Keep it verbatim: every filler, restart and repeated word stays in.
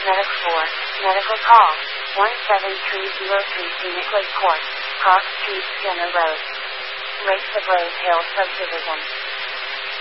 Medic four, medical call, one seven three zero three Phoenix Lake Court, Cross Street, Center Road. Lakes of Rose Hill Subdivision.